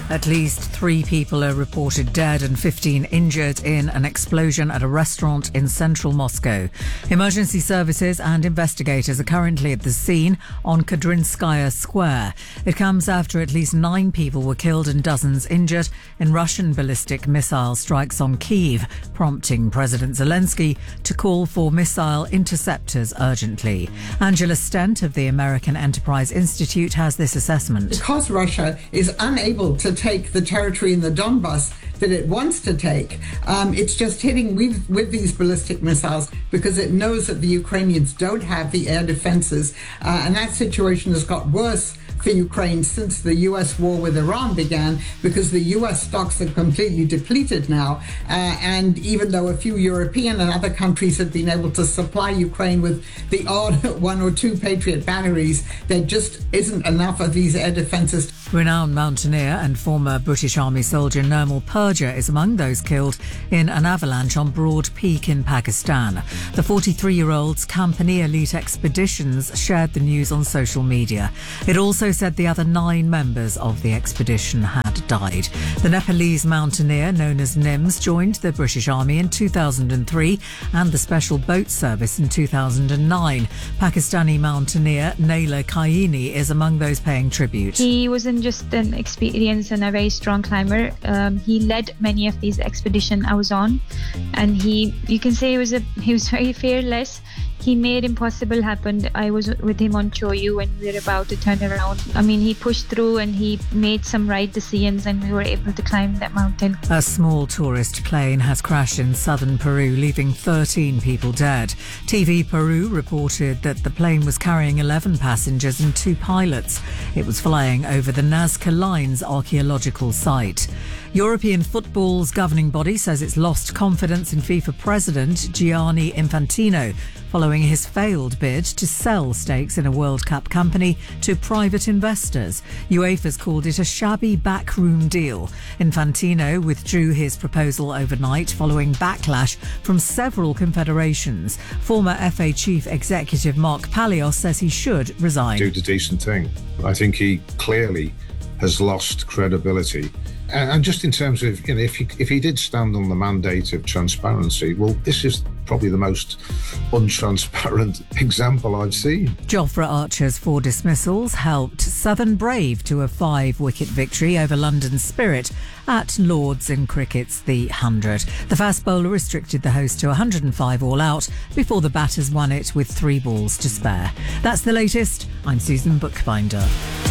At least 3 people are reported dead and 15 injured in an explosion at a restaurant in central Moscow. Emergency services and investigators are currently at the scene on Kadrinskaya Square. It comes after at least 9 people were killed and dozens injured in Russian ballistic missile strikes on Kyiv, prompting President Zelensky to call for missile interceptors urgently. Angela Stent of the American Enterprise Institute has this assessment. Because Russia is unable to take the territory in the Donbass that it wants to take, it's just hitting with these ballistic missiles because it knows that the Ukrainians don't have the air defenses, and that situation has got worse for Ukraine since the US war with Iran began, because the US stocks are completely depleted now, and even though a few European and other countries have been able to supply Ukraine with the odd 1 or 2 Patriot batteries, there just isn't enough of these air defenses. Renowned mountaineer and former British Army soldier Nirmal Purja is among those killed in an avalanche on Broad Peak in Pakistan. The 43-year-old's company Elite Expeditions shared the news on social media. It also said the other 9 members of the expedition had died. The Nepalese mountaineer, known as Nims, joined the British Army in 2003 and the Special Boat Service in 2009. Pakistani mountaineer Naila Kaini is among those paying tribute. He wasn't just an experienced and a very strong climber. He led many of these expeditions I was on, and you can say he was very fearless. He made impossible happen. I was with him on Choyu when we were about to turn around. I mean, he pushed through and he made some right decisions, and we were able to climb that mountain. A small tourist plane has crashed in southern Peru, leaving 13 people dead. TV Peru reported that the plane was carrying 11 passengers and 2 pilots. It was flying over the Nazca Lines archaeological site. European football's governing body says it's lost confidence in FIFA president Gianni Infantino following his failed bid to sell stakes in a World Cup company to private investors. UEFA's called it a shabby backroom deal. Infantino withdrew his proposal overnight following backlash from several confederations. Former FA chief executive Mark Palios says he should resign. Do the decent thing. I think he clearly has lost credibility. And just in terms of, if he did stand on the mandate of transparency, well, this is probably the most untransparent example I've seen. Jofra Archer's 4 dismissals helped Southern Brave to a 5-wicket victory over London Spirit at Lords in cricket's The 100. The fast bowler restricted the host to 105 all out before the batters won it with 3 balls to spare. That's the latest. I'm Susan Bookbinder.